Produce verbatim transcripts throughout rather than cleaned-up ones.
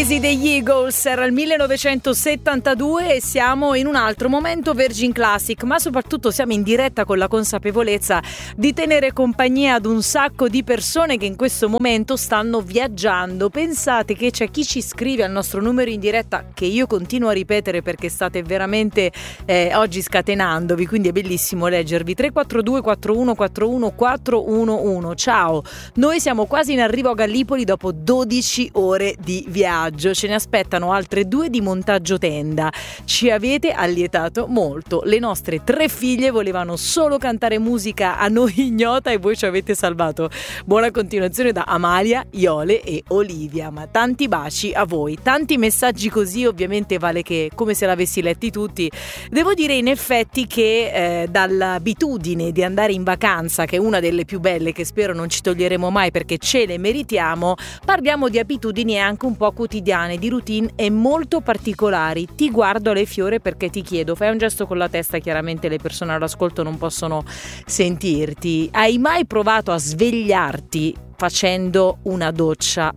Crazy degli Eagles, era il millenovecentosettantadue e siamo in un altro momento Virgin Classic, ma soprattutto siamo in diretta con la consapevolezza di tenere compagnia ad un sacco di persone che in questo momento stanno viaggiando. Pensate che c'è chi ci scrive al nostro numero in diretta, che io continuo a ripetere perché state veramente eh, oggi scatenandovi, quindi è bellissimo leggervi. Tre quattro due quattro uno quattro uno quattro uno uno. Ciao, noi siamo quasi in arrivo a Gallipoli dopo dodici ore di viaggio, ce ne aspettano altre due di montaggio tenda. Ci avete allietato molto, le nostre tre figlie volevano solo cantare musica a noi ignota e voi ci avete salvato. Buona continuazione da Amalia, Iole e Olivia, ma tanti baci a voi, tanti messaggi così, ovviamente vale che come se l'avessi letti tutti. Devo dire in effetti che eh, dall'abitudine di andare in vacanza, che è una delle più belle che spero non ci toglieremo mai perché ce le meritiamo, parliamo di abitudini anche un po' quotidiane, di routine e molto particolari. Ti guardo alle fiore perché ti chiedo, fai un gesto con la testa, chiaramente le persone all'ascolto non possono sentirti. Hai mai provato a svegliarti facendo una doccia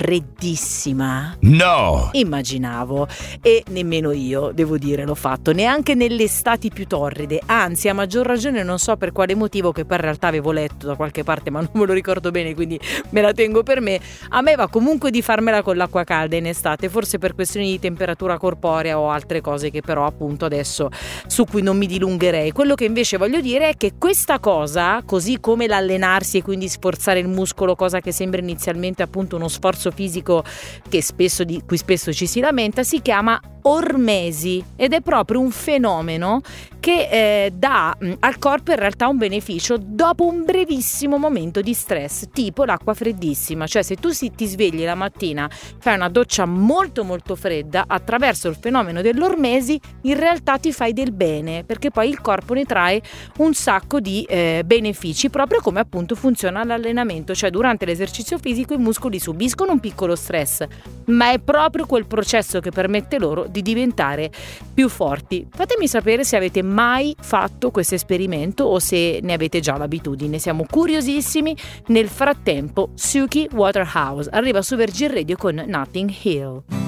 freddissima? No! Immaginavo, e nemmeno io, devo dire, l'ho fatto, neanche nelle estati più torride, anzi a maggior ragione non so per quale motivo, che poi in realtà avevo letto da qualche parte ma non me lo ricordo bene, quindi me la tengo per me. A me va comunque di farmela con l'acqua calda in estate, forse per questioni di temperatura corporea o altre cose che però appunto adesso su cui non mi dilungherei. Quello che invece voglio dire è che questa cosa, così come l'allenarsi e quindi sforzare il muscolo, cosa che sembra inizialmente appunto uno sforzo fisico che spesso di cui spesso ci si lamenta, si chiama ormesi ed è proprio un fenomeno che eh, dà mh, al corpo in realtà un beneficio dopo un brevissimo momento di stress, tipo l'acqua freddissima. Cioè se tu si, ti svegli la mattina, fai una doccia molto molto fredda, attraverso il fenomeno dell'ormesi in realtà ti fai del bene, perché poi il corpo ne trae un sacco di eh, benefici, proprio come appunto funziona l'allenamento. Cioè durante l'esercizio fisico i muscoli subiscono un piccolo stress, ma è proprio quel processo che permette loro di diventare più forti. Fatemi sapere se avete mai fatto questo esperimento o se ne avete già l'abitudine, siamo curiosissimi. Nel frattempo Suki Waterhouse arriva su Virgin Radio con Notting Hill.